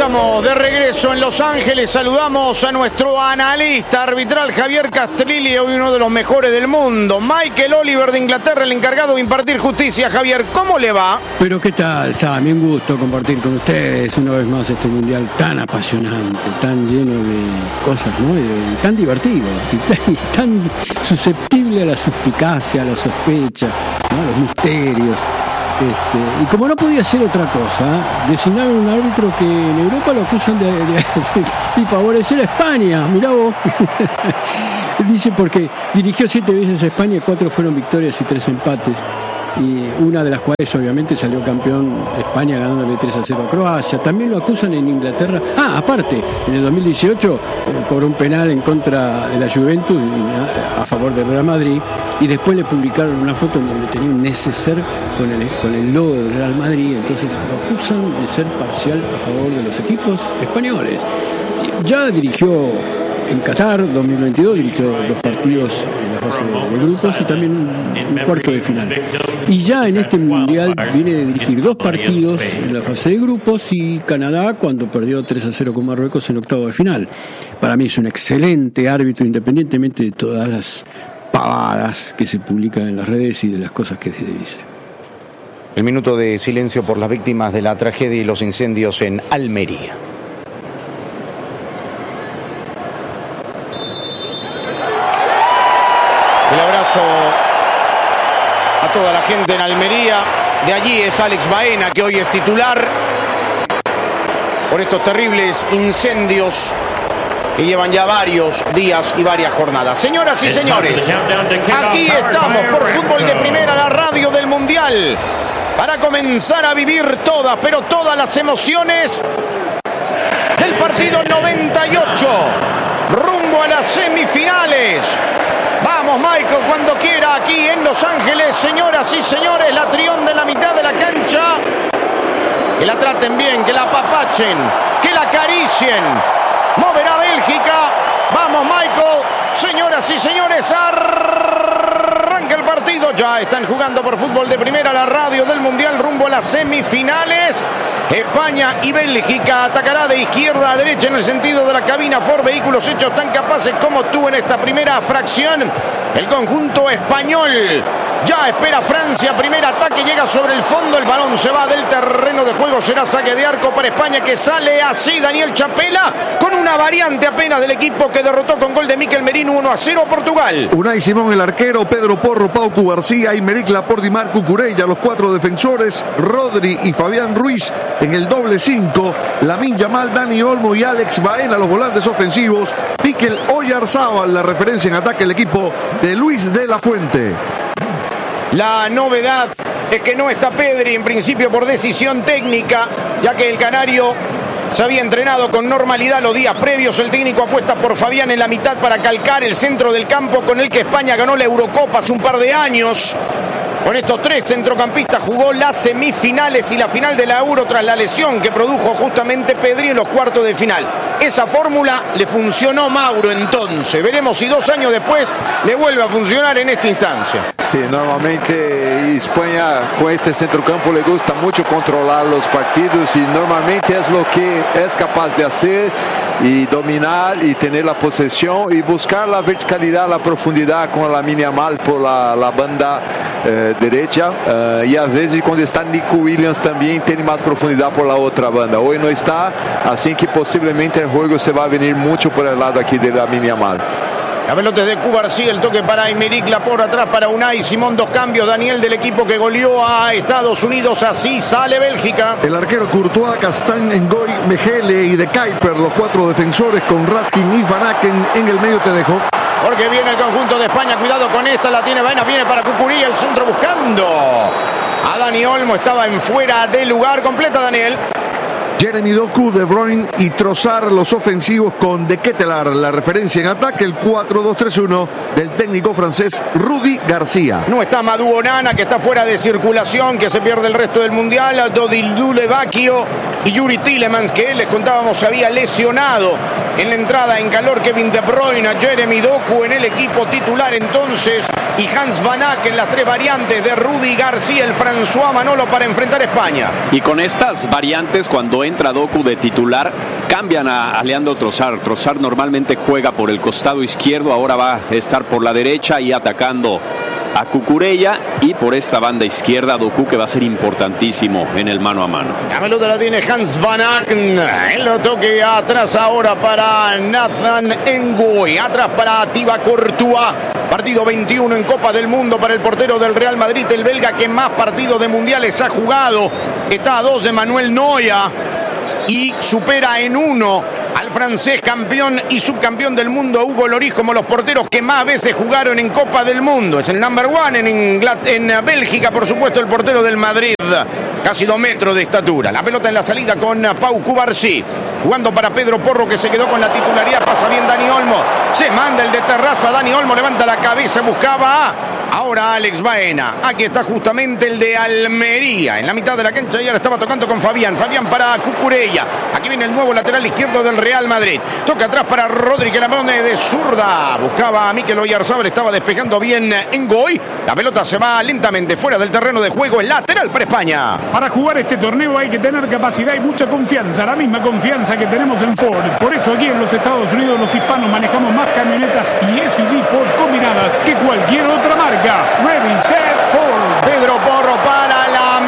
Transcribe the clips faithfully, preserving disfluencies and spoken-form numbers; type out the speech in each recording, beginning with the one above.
estamos de regreso en Los Ángeles. Saludamos a nuestro analista arbitral Javier Castrilli, hoy uno de los mejores del mundo. Michael Oliver de Inglaterra, el encargado de impartir justicia. Javier, ¿cómo le va? Pero qué tal, Sammy, un gusto compartir con ustedes una vez más este mundial tan apasionante, tan lleno de cosas, ¿no? Y tan divertido y tan, y tan susceptible a la suspicacia, a la sospecha, ¿no? A los misterios. Este, y como no podía ser otra cosa, designaron un árbitro que en Europa lo acusan de, de, de, de favorecer a España. Mirá vos. Dice porque dirigió siete veces a España, cuatro fueron victorias y tres empates. Y una de las cuales obviamente salió campeón España ganándole tres a cero a Croacia. También lo acusan en Inglaterra. Ah, aparte, en el dos mil dieciocho eh, cobró un penal en contra de la Juventus a, a favor del Real Madrid, y después le publicaron una foto en donde tenía un neceser con el, con el logo del Real Madrid. Entonces lo acusan de ser parcial a favor de los equipos españoles. Ya dirigió en Qatar dos mil veintidós, dirigió dos partidos en la fase de grupos y también un cuarto de final. Y ya en este mundial viene de dirigir dos partidos en la fase de grupos y Canadá cuando perdió tres a cero con Marruecos en octavo de final. Para mí es un excelente árbitro, independientemente de todas las pavadas que se publican en las redes y de las cosas que se dice. El minuto de silencio por las víctimas de la tragedia y los incendios en Almería. El abrazo a toda la gente en Almería. De allí es Alex Baena, que hoy es titular por estos terribles incendios que llevan ya varios días y varias jornadas. Señoras y señores, aquí estamos por Fútbol de Primera, la radio del Mundial, para comenzar a vivir todas, pero todas las emociones del partido noventa y ocho, rumbo a las semifinales. Vamos, Michael, cuando quiera, aquí en Los Ángeles. Señoras y señores, la trionda en la mitad de la cancha. Que la traten bien, que la apapachen, que la acaricien. Moverá Bélgica. Vamos, Michael. Señoras y señores, arranca el partido. Ya están jugando por Fútbol de Primera, la radio del Mundial, rumbo a las semifinales. España y Bélgica. Atacará de izquierda a derecha en el sentido de la cabina Ford. Vehículos hechos tan capaces como tú en esta primera fracción. El conjunto español ya espera Francia. Primer ataque, llega sobre el fondo. El balón se va del terreno de juego. Será saque de arco para España, que sale así. Daniel Chapela con una variante apenas del equipo que derrotó con gol de Mikel Merino uno a cero a Portugal. Unai Simón el arquero, Pedro Porro, Paucu García, Aymeric Laporte y Marco Cucurella, los cuatro defensores, Rodri y Fabián Ruiz en el doble cinco, Lamine Yamal, Dani Olmo y Alex Baena, los volantes ofensivos, Mikel Oyarzábal, la referencia en ataque, el equipo de Luis de la Fuente. La novedad es que no está Pedri, en principio por decisión técnica, ya que el canario se había entrenado con normalidad los días previos. El técnico apuesta por Fabián en la mitad para calcar el centro del campo con el que España ganó la Eurocopa hace un par de años. Con estos tres centrocampistas jugó las semifinales y la final de la Euro tras la lesión que produjo justamente Pedri en los cuartos de final. Esa fórmula le funcionó Mauro entonces. Veremos si dos años después le vuelve a funcionar en esta instancia. Sí, normalmente España con este centrocampo le gusta mucho controlar los partidos y normalmente es lo que es capaz de hacer y dominar y tener la posesión y buscar la verticalidad, la profundidad con Lamine Yamal por la, la banda eh, derecha uh, y a veces cuando está Nico Williams también tiene más profundidad por la otra banda. Hoy no está, así que posiblemente el juego se va a venir mucho por el lado aquí de Lamine Yamal. La pelota es de Cubar, sigue el toque para Aymeric Laporte, atrás para Unai Simón, dos cambios, Daniel del equipo que goleó a Estados Unidos, así sale Bélgica. El arquero Courtois, Castagne, Ngoy, Mejele y De Kuyper, los cuatro defensores con Raskin y Van Aken en el medio te dejo. Porque viene el conjunto de España, cuidado con esta, la tiene Baena, viene para Cucurella, el centro buscando a Dani Olmo, estaba en fuera de lugar, completa Daniel. Jeremy Doku, De Bruyne y Trossard, los ofensivos con De Ketelaar, la referencia en ataque, el cuatro dos tres uno del técnico francés Rudy García. No está Madou Onana, que está fuera de circulación, que se pierde el resto del mundial. Dodilule Bacchio y Yuri Tielemans, que les contábamos se había lesionado en la entrada en calor. Kevin De Bruyne, Jeremy Doku en el equipo titular entonces y Hans Van Aken, las tres variantes de Rudy García, el François Manolo para enfrentar a España. Y con estas variantes, cuando entra Doku de titular, cambian a, a Leandro Trossard. Trossard normalmente juega por el costado izquierdo, ahora va a estar por la derecha y atacando a Cucurella, y por esta banda izquierda Doku, que va a ser importantísimo en el mano a mano. La pelota la tiene Hans Van Aken, el toque atrás ahora para Nathan Ngoy, atrás para Thibaut Courtois. Partido veintiuno en Copa del Mundo para el portero del Real Madrid, el belga que más partidos de mundiales ha jugado. Está a dos de Manuel Neuer y supera en uno al francés campeón y subcampeón del mundo Hugo Lloris como los porteros que más veces jugaron en Copa del Mundo. Es el number one en, Ingl- en Bélgica, por supuesto, el portero del Madrid, casi dos metros de estatura. La pelota en la salida con Pau Cubarsí, jugando para Pedro Porro, que se quedó con la titularidad. Pasa bien Dani Olmo, se manda el de Terraza, Dani Olmo levanta la cabeza, buscaba a ahora Alex Baena. Aquí está justamente el de Almería en la mitad de la cancha, ya la estaba tocando con Fabián, Fabián para Cucurella. Aquí viene el nuevo lateral izquierdo del Real Madrid, toca atrás para Rodri, que la pone de zurda, buscaba a Mikel Oyarzabal, estaba despejando bien Ngoy. La pelota se va lentamente fuera del terreno de juego, el lateral para España. Para jugar este torneo hay que tener capacidad y mucha confianza, la misma confianza que tenemos en Ford. Por eso aquí en los Estados Unidos los hispanos manejamos más camionetas y S U V Ford combinadas que cualquier otra marca. Ready, set, Ford. Pedro Porro para la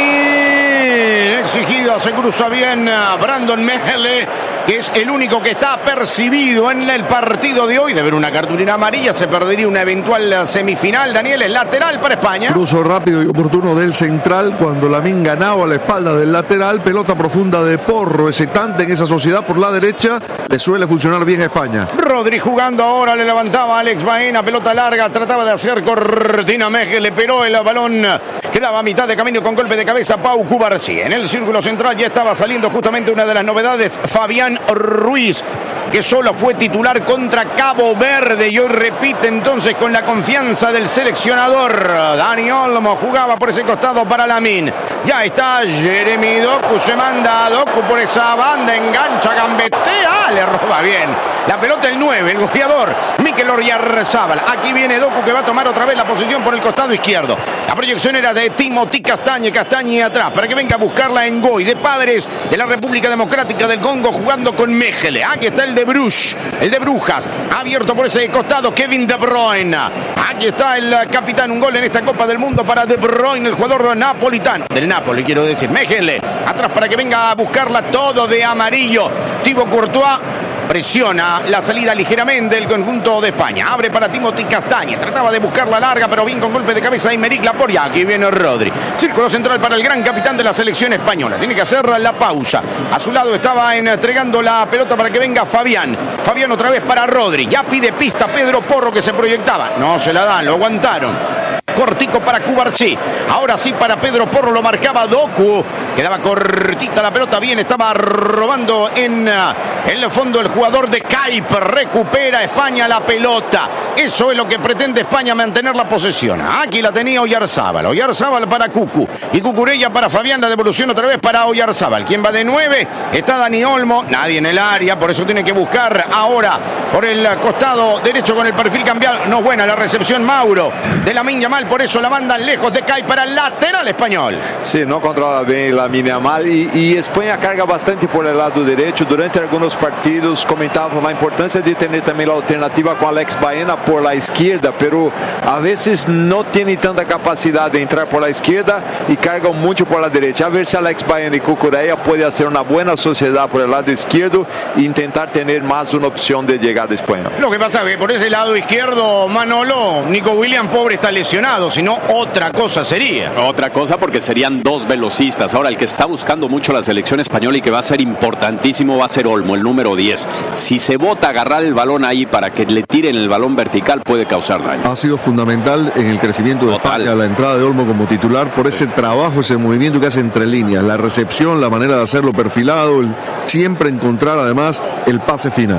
min. Exigido, se cruza bien Brandon Mehele, que es el único que está apercibido en el partido de hoy. De ver una cartulina amarilla se perdería una eventual semifinal. Daniel, es lateral para España. Cruzo rápido y oportuno del central cuando Lamine ganaba a la espalda del lateral. Pelota profunda de Porro, ese tante en esa sociedad por la derecha. Le suele funcionar bien a España. Rodri jugando ahora, le levantaba a Alex Baena, pelota larga, trataba de hacer cortina Mejele, pero el balón quedaba a mitad de camino con golpe de cabeza Pau Cubarsí. En el círculo central ya estaba saliendo justamente una de las novedades, Fabián Ruiz, que solo fue titular contra Cabo Verde y hoy repite entonces con la confianza del seleccionador. Dani Olmo jugaba por ese costado para Lamine. Ya está Jeremy Doku, se manda a Doku por esa banda, engancha, gambetea, le roba bien la pelota el nueve, el goleador Mikel Oyarzabal. Aquí viene Doku, que va a tomar otra vez la posición por el costado izquierdo. La proyección era de Timothy Castañe, Castañe atrás para que venga a buscarla en Ngoy, de Padres de la República Democrática del Congo, jugando con Mejele. Aquí está el de Bruges, el de Brujas, abierto por ese costado Kevin De Bruyne. Aquí está el capitán, un gol en esta Copa del Mundo para De Bruyne, el jugador napolitano, del Napoli quiero decir. Mejele, atrás para que venga a buscarla, todo de amarillo. Thibaut Courtois presiona la salida ligeramente el conjunto de España. Abre para Timothy Castañe. Trataba de buscar la larga, pero bien con golpe de cabeza Aymeric Laporte. Aquí viene Rodri. Círculo central para el gran capitán de la selección española. Tiene que hacer la pausa. A su lado estaba entregando la pelota para que venga Fabián. Fabián otra vez para Rodri. Ya pide pista Pedro Porro, que se proyectaba. No se la dan, lo aguantaron. Cortico para Cubarsí. Ahora sí para Pedro Porro, lo marcaba Doku. Quedaba cortita la pelota, bien, estaba robando en el fondo el jugador de Caip. Recupera España la pelota. Eso es lo que pretende España, mantener la posesión. Aquí la tenía Oyarzabal. Oyarzabal para Cucu. Y Cucurella para Fabián, la devolución otra vez para Oyarzabal. ¿Quién va de nueve? Está Dani Olmo. Nadie en el área, por eso tiene que buscar ahora por el costado derecho con el perfil cambiado. No es buena la recepción, Mauro, de Lamine Yamal. Por eso la mandan lejos de Caip para el lateral español. Sí, no controla bien Lamine Yamal y, y España carga bastante por el lado derecho. Durante algunos partidos comentaba la importancia de tener también la alternativa con Alex Baena por la izquierda, pero a veces no tiene tanta capacidad de entrar por la izquierda y carga mucho por la derecha. A ver si Alex Baena y Cucurella puede hacer una buena sociedad por el lado izquierdo e intentar tener más una opción de llegar de España. Lo que pasa es que por ese lado izquierdo, Manolo, Nico Williams, pobre, está lesionado. Si no, otra cosa sería. Otra cosa, porque serían dos velocistas. Ahora, el que está buscando mucho la selección española y que va a ser importantísimo va a ser Olmo, el número diez. Si se bota a agarrar el balón ahí para que le tiren el balón vertical, puede causar daño. Ha sido fundamental en el crecimiento de Total. España, la entrada de Olmo como titular, por ese trabajo, ese movimiento que hace entre líneas, la recepción, la manera de hacerlo perfilado, el siempre encontrar además el pase final.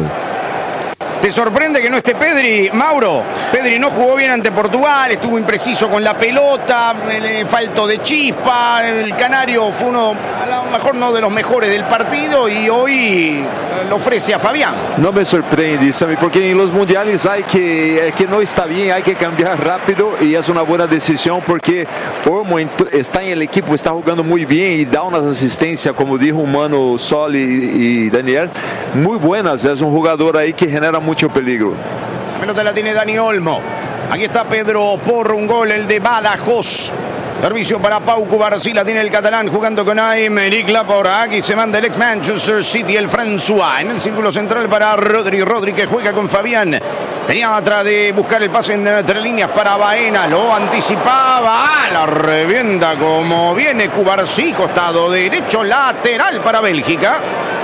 ¿Te sorprende que no esté Pedri, Mauro? Pedri no jugó bien ante Portugal, estuvo impreciso con la pelota, le faltó de chispa, el canario fue uno, a lo mejor no de los mejores del partido y hoy lo ofrece a Fabián. No me sorprende, Sammy, porque en los mundiales hay que, el que no está bien, hay que cambiar rápido y es una buena decisión porque Olmo está en el equipo, está jugando muy bien y da unas asistencias, como dijo Mano, Sol y, y Daniel, muy buenas. Es un jugador ahí que genera mucho peligro. La pelota la tiene Dani Olmo. Aquí está Pedro Porro, un gol, el de Badajoz. Servicio para Pau Cubarsí, la tiene el catalán jugando con Aymeric Laporte. Aquí se manda el ex Manchester City, el François. En el círculo central para Rodri. Rodri que juega con Fabián. Tenía atrás de buscar el pase entre líneas para Baena. Lo anticipaba. Ah, la revienta como viene Cubarsí. Costado derecho, lateral para Bélgica.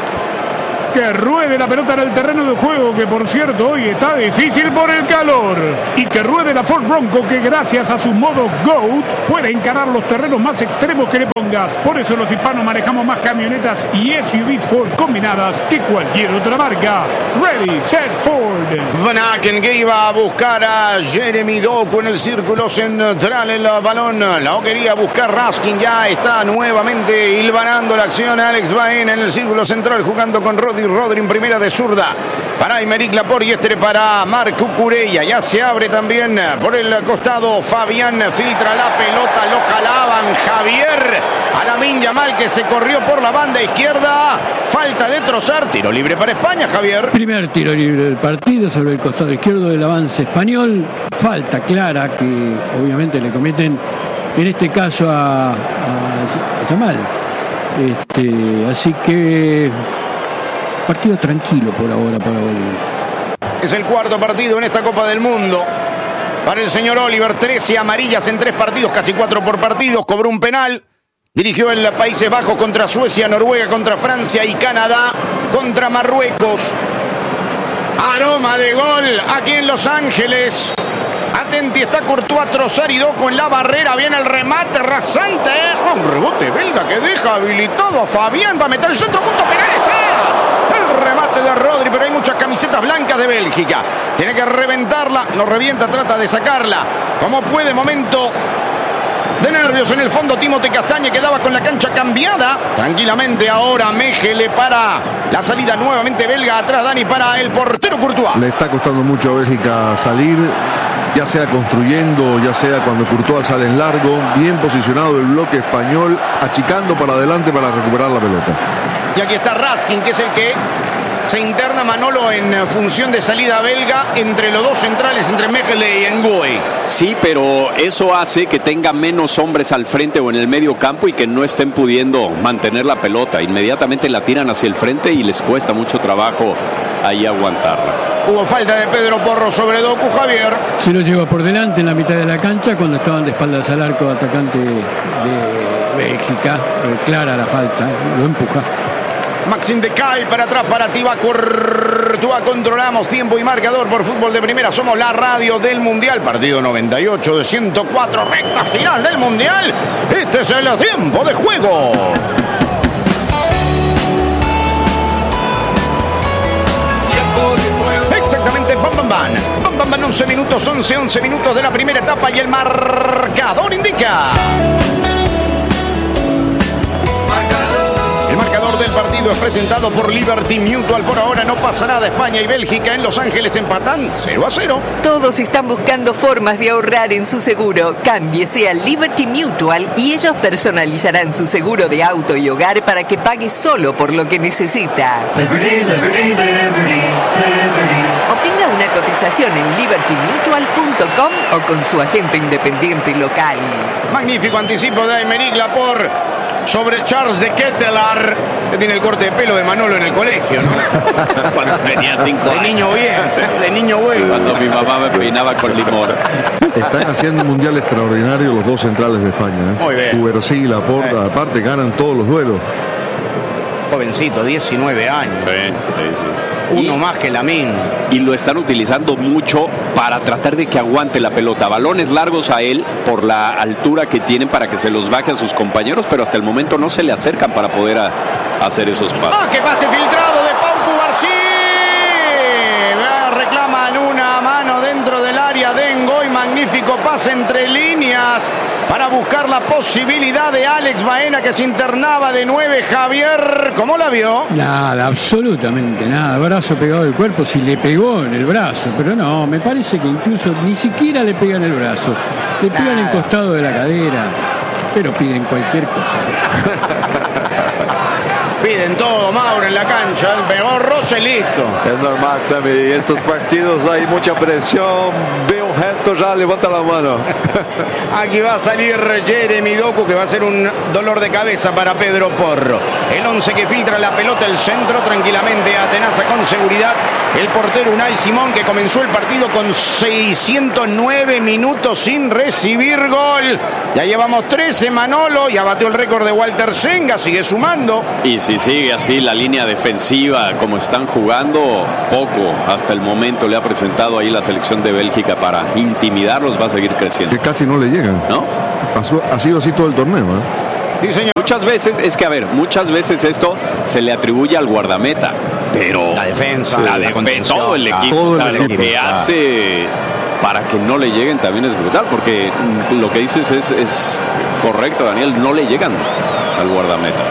Que ruede la pelota en el terreno de juego, que por cierto hoy está difícil por el calor. Y que ruede la Ford Bronco, que gracias a su modo GOAT puede encarar los terrenos más extremos que le pongas. Por eso los hispanos manejamos más camionetas y S U Vs Ford combinadas que cualquier otra marca. Ready, set, Ford. Van Aken que iba a buscar a Jeremy Doku en el círculo central. El balón lo quería buscar Raskin. Ya está nuevamente hilvanando la acción. Alex Baena en el círculo central jugando con Rodri. Rodri en primera de zurda para Aymeric Laporte y este para Marc Cucurella. Ya se abre también por el costado Fabián, filtra la pelota, lo jalaban Javier a Lamine Yamal que se corrió por la banda izquierda. Falta de Trossard, tiro libre para España, Javier. Primer tiro libre del partido sobre el costado izquierdo del avance español. Falta clara que obviamente le cometen en este caso a, a, a Yamal. Este, así que partido tranquilo por ahora para Bolivia. Es el cuarto partido en esta Copa del Mundo para el señor Oliver. trece amarillas en tres partidos, casi cuatro por partido. Cobró un penal. Dirigió el Países Bajos contra Suecia, Noruega contra Francia y Canadá contra Marruecos. Aroma de gol aquí en Los Ángeles. Atenti, está Courtois, Trossard y Doku en la barrera. Viene el remate rasante. Un rebote belga que deja habilitado a Fabián. Va a meter el centro, punto penal. Está el remate de Rodri, pero hay muchas camisetas blancas de Bélgica. Tiene que reventarla. No revienta, trata de sacarla. Como puede, momento de nervios en el fondo. Timote Castañe quedaba con la cancha cambiada. Tranquilamente ahora Mejele para la salida nuevamente belga. Atrás Dani para el portero Courtois. Le está costando mucho a Bélgica salir, ya sea construyendo, ya sea cuando Courtois sale en largo. Bien posicionado el bloque español, achicando para adelante para recuperar la pelota. Y aquí está Raskin, que es el que se interna, Manolo, en función de salida belga entre los dos centrales, entre Mejele y Nguy. Sí, pero eso hace que tenga menos hombres al frente o en el medio campo y que no estén pudiendo mantener la pelota. Inmediatamente la tiran hacia el frente y les cuesta mucho trabajo ahí aguantarla. Hubo falta de Pedro Porro sobre Doku, Javier. Se lo lleva por delante en la mitad de la cancha cuando estaban de espaldas al arco, atacante de Bélgica. Eh, clara la falta, lo empuja. Maxim Decay para atrás para Thibaut Courtois. Controlamos tiempo y marcador por Fútbol de Primera. Somos la radio del Mundial. Partido noventa y ocho de ciento cuatro. Recta final del Mundial. Este es el tiempo de juego. Exactamente, bam, bam, bam. Bam, bam, bam, once minutos, once, once minutos de la primera etapa y el marcador indica. El marcador del partido es presentado por Liberty Mutual. Por ahora no pasa nada. España y Bélgica en Los Ángeles empatan cero a cero. Todos están buscando formas de ahorrar en su seguro. Cámbiese a Liberty Mutual y ellos personalizarán su seguro de auto y hogar para que pague solo por lo que necesita. Liberty, Liberty, Liberty, Liberty. Obtenga una cotización en liberty mutual punto com o con su agente independiente local. Magnífico anticipo de Aymeric Laporte sobre Charles de Ketelaar, que tiene el corte de pelo de Manolo en el colegio, ¿no? Cuando tenía cinco años. De niño bien, de niño bueno. Cuando mi mamá me peinaba con limón. Están haciendo un mundial extraordinario los dos centrales de España. ¿eh? Muy bien. Cubarsí y Laporte, Bien. aparte ganan todos los duelos. Jovencito, diecinueve años. Sí, sí, sí. Uno Y- más que Lamine. y lo están utilizando mucho para tratar de que aguante la pelota. Balones largos a él por la altura que tienen para que se los baje a sus compañeros, pero hasta el momento no se le acercan para poder a- hacer esos pasos. ¡Ah, qué pase filtrado de Pau Cubarsí! Reclaman una mano dentro del área de Ngoy. Magnífico pase entre líneas. para buscar la posibilidad de Alex Baena, que se internaba de nueve. Javier, ¿cómo la vio? Nada, absolutamente nada. Brazo pegado al cuerpo, si le pegó en el brazo, pero no, me parece que incluso ni siquiera le pega en el brazo. Le pegan en el costado de la cadera, pero piden cualquier cosa. Piden todo, Mauro, en la cancha, el peor roce, listo. Es normal, Sammy, estos partidos hay mucha presión, ve un gesto, ya levanta la mano. Aquí va a salir Jeremy Doku, que va a ser un dolor de cabeza para Pedro Porro. El once que filtra la pelota, el centro, tranquilamente atenaza con seguridad el portero Unai Simón, que comenzó el partido con seiscientos nueve minutos sin recibir gol. Ya llevamos trece, Manolo, ya batió el récord de Walter Senga, sigue sumando. Y si sigue así la línea defensiva como están jugando, poco hasta el momento le ha presentado ahí la selección de Bélgica para intimidarlos, va a seguir creciendo. Que casi no le llegan. ¿No? Pasó, ha sido así todo el torneo, ¿eh? Sí, señor. Muchas veces, es que a ver, muchas veces esto se le atribuye al guardameta, pero La defensa, la la defensa, contención, todo el equipo, todo el lo equipo. que hace para que no le lleguen también es brutal, porque lo que dices es, es correcto, Daniel, no le llegan al guardameta.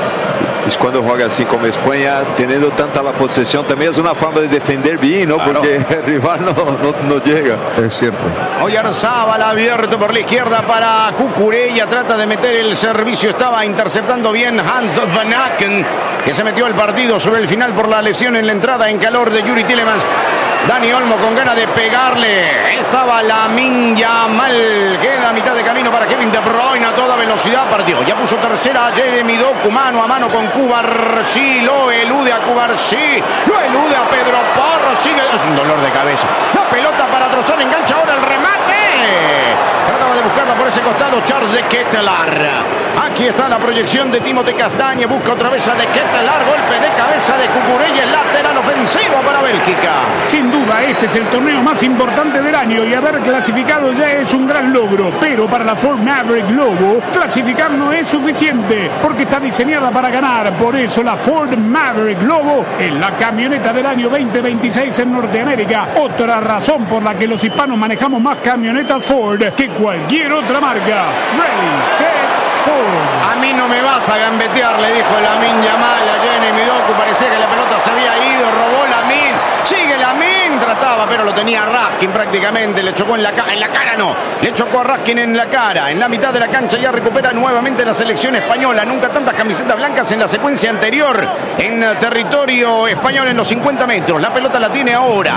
Es cuando juega así como España, teniendo tanta la posesión, también es una forma de defender bien, ¿no? Claro. Porque el rival no, no, no llega. Es cierto. Oyarzábal abierto por la izquierda para Cucurella, trata de meter el servicio, estaba interceptando bien Hans Van Aken, que se metió al partido sobre el final por la lesión en la entrada en calor de Yuri Tillemans. Dani Olmo con ganas de pegarle, estaba Lamine Yamal, queda a mitad de camino para Kevin De Bruyne a toda velocidad, partió, ya puso tercera a Jeremy Doku, mano a mano con Cubarsí, lo elude a Cubarsí, lo elude a Pedro Porro, sigue, es un dolor de cabeza, la pelota para Trozón, engancha ahora el remate, trataba de buscarla por ese costado Charles de Ketelaar. Aquí está la proyección de Timote Castañe, busca otra vez a de Ketelaar, golpe de cabeza de Cucurella, el lateral ofensivo para Bélgica. Sin duda, este es el torneo más importante del año y haber clasificado ya es un gran logro. Pero para la Ford Maverick Lobo, clasificar no es suficiente porque está diseñada para ganar. Por eso la Ford Maverick Lobo es la camioneta del año veinte veintiséis en Norteamérica. Otra razón por la que los hispanos manejamos más camionetas Ford que cualquier otra marca. Ready, set, Ford. A mí no me vas a gambetear, le dijo Lamine Yamal a Jeremy Doku. Parecía que la pelota se había ido, robó Lamine. Sigue Lamine, trataba, pero lo tenía Raskin prácticamente. Le chocó en la, ca en la cara, no. Le chocó a Raskin en la cara. En la mitad de la cancha ya recupera nuevamente la selección española. Nunca tantas camisetas blancas en la secuencia anterior en territorio español en los cincuenta metros. La pelota la tiene ahora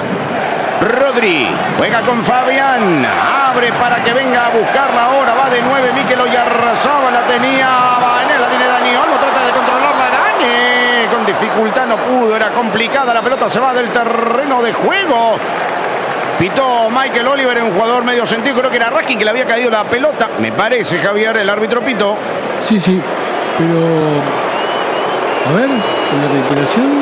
Rodri, juega con Fabián, abre para que venga a buscarla ahora, va de nueve Mikel Oyarzábal, la tenía Baena, la tiene Dani Olmo, trata de controlarla Dani, con dificultad no pudo, era complicada, la pelota se va del terreno de juego. Pitó Michael Oliver, un jugador medio sentido, creo que era Raskin que le había caído la pelota, me parece, Javier, el árbitro pitó. Sí, sí, pero a ver, en la reiteración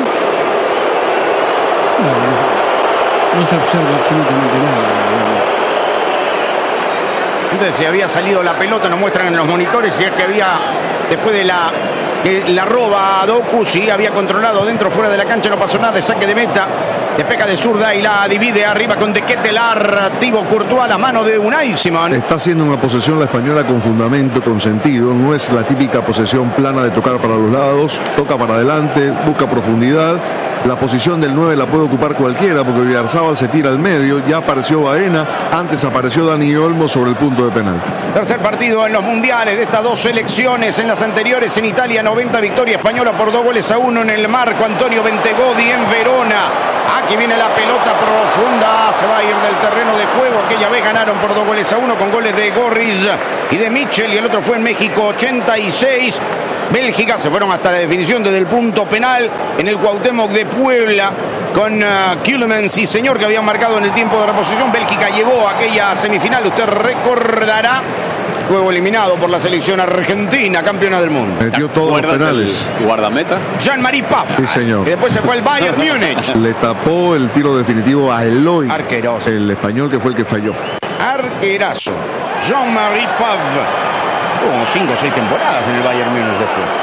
no, no. No se observa absolutamente nada. Entonces, si había salido la pelota, nos muestran en los monitores, si es que había, después de la que la roba a Doku, sí, había controlado dentro, fuera de la cancha, no pasó nada, de saque de meta, despeja de zurda y la divide arriba con De Ketelaar, Thibaut Courtois, la mano de Unai Simón. Está haciendo una posesión la española con fundamento, con sentido. No es la típica posesión plana de tocar para los lados, toca para adelante, busca profundidad. La posición del nueve la puede ocupar cualquiera porque Oyarzábal se tira al medio, ya apareció Baena, antes apareció Dani Olmo sobre el punto de penal. Tercer partido en los mundiales de estas dos selecciones, en las anteriores en Italia, noventa victoria española por dos goles a uno en el marco Antonio Bentegodi en Verona. Aquí viene la pelota profunda, se va a ir del terreno de juego, aquella vez ganaron por dos goles a uno con goles de Gorris y de Mitchell y el otro fue en México ochenta y seis. Bélgica se fueron hasta la definición desde el punto penal en el Cuauhtémoc de Puebla con uh, Keulemans y Señor que habían marcado en el tiempo de reposición. Bélgica llegó a aquella semifinal, usted recordará, luego eliminado por la selección argentina, campeona del mundo. Metió todos los penales. Guardameta. Jean-Marie Pfaff, Sí, señor. que después se fue al Bayern Múnich. Le tapó el tiro definitivo a Eloy, Arqueroso. el español que fue el que falló. Arquerazo, Jean-Marie Pfaff. Tuvo cinco o seis temporadas en el Bayern Múnich después.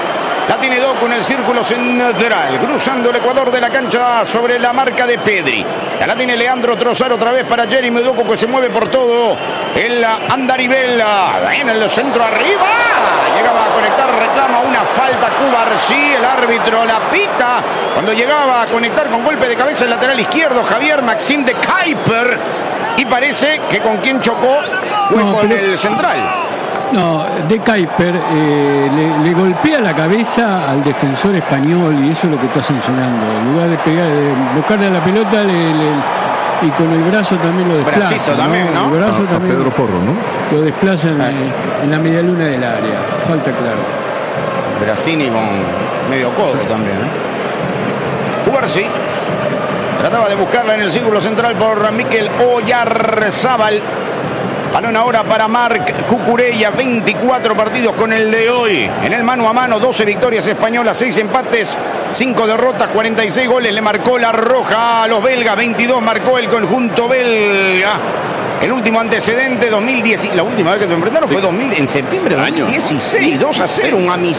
La tiene Doku en el círculo central, cruzando el ecuador de la cancha sobre la marca de Pedri. Ya la tiene Leandro Trossard otra vez para Jeremy Doku, que se mueve por todo el andarivel. En el centro arriba. Llegaba a conectar, reclama una falta Cubarsí. El árbitro la pita cuando llegaba a conectar con golpe de cabeza el lateral izquierdo Javier Maxim de Kuiper. Y parece que con quien chocó fue No, con pero- el central. No, De Kuiper eh, le, le golpea la cabeza al defensor español y eso es lo que está sancionando. En lugar de pegar, de buscarle a la pelota le, le- y con el brazo también lo desplaza. Bracito también, ¿no? El brazo A, a también Pedro Porro, ¿no? lo desplaza en, eh, en la medialuna del área. Falta claro. Brassini con medio codo también, ¿eh? Cubarsí trataba de buscarla en el círculo central por Mikel Oyarzábal. Balón ahora para Marc Cucurella, veinticuatro partidos con el de hoy. En el mano a mano, doce victorias españolas, seis empates, cinco derrotas, cuarenta y seis goles. Le marcó la roja a los belgas, veintidós marcó el conjunto belga. El último antecedente, dos mil diez, la última vez que se enfrentaron fue dos mil, en septiembre de dos mil dieciséis, dos a cero, un amistoso.